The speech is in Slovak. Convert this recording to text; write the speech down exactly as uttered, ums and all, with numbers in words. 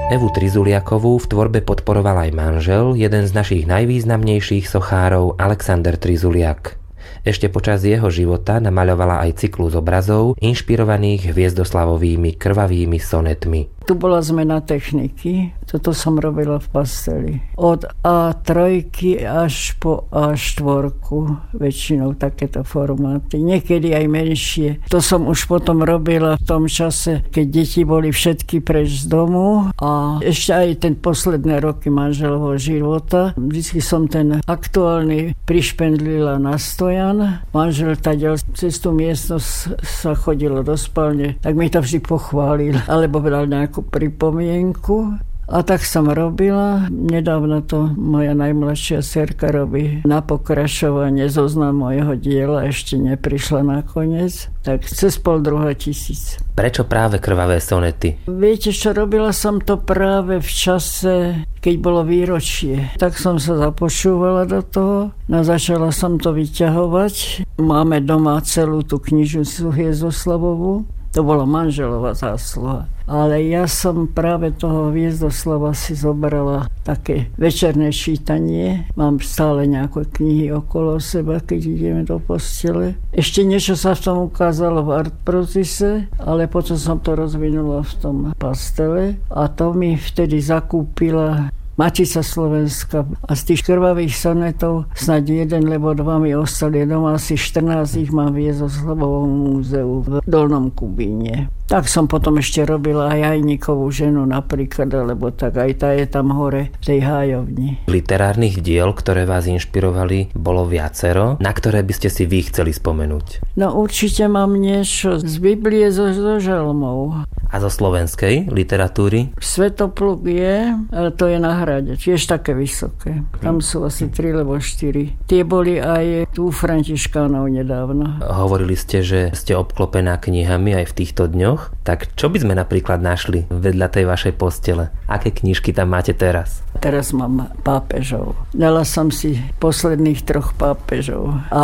Evu Trizuliakovú v tvorbe podporoval aj manžel, jeden z našich najvýznamnejších sochárov Alexander Trizuliak. Ešte počas jeho života namaľovala aj cyklus obrazov inšpirovaných hviezdoslavovými krvavými sonetmi. Tu bola zmena techniky, toto som robila v pasteli. Od á tri až po á štyri, väčšinou takéto formáty, niekedy aj menšie. To som už potom robila v tom čase, keď deti boli všetky preč z domu a ešte aj ten posledné roky manželovho života. Vždycky som ten aktuálny prišpendlila na stojan. Manžel tadiaľ cez tú miestnosť sa chodilo do spálne, tak mi to vždy pochválil, alebo dal nejakú pripomienku. A tak som robila. Nedávno to moja najmladšia dcerka robí na pokračovanie zoznam mojho diela, ešte neprišla nakoniec. Tak cez pol druhá tisíc. Prečo práve krvavé sonety? Viete čo, robila som to práve v čase, keď bolo výročie. Tak som sa započúvala do toho. No začala som to vyťahovať. Máme doma celú tú knižnicu Hviezdoslavovú. To bola manželová zásluha. Ale ja som práve toho Hviezdoslava si zobrala také večerné čítanie. Mám stále nejaké knihy okolo seba, keď ideme do postele. Ešte niečo sa v tom ukázalo v artprozise, ale potom som to rozvinula v tom pastele. A to mi vtedy zakúpila Matica Slovenska. A z tých krvavých sonetov snáď jeden, lebo dva mi ostali doma, asi štrnásť ich mám v Hviezoslavovom múzeu v Dolnom Kubíne. Tak som potom ešte robila aj Ajníkovú ženu napríklad, lebo tak aj tá je tam hore v tej hájovni. Literárnych diel, ktoré vás inšpirovali, bolo viacero. Na ktoré by ste si vy chceli spomenúť? No určite mám niečo z Biblie zo, zo žalmov. A zo slovenskej literatúry? Svetopluk je, ale to je na hrade, tiež také vysoké. Tam sú asi tri alebo štyri. Tie boli aj tu Františkánov nedávno. Hovorili ste, že ste obklopená knihami aj v týchto dňoch. Tak čo by sme napríklad našli vedľa tej vašej postele? Aké knižky tam máte teraz? Teraz mám pápežov. Dala som si posledných troch pápežov. A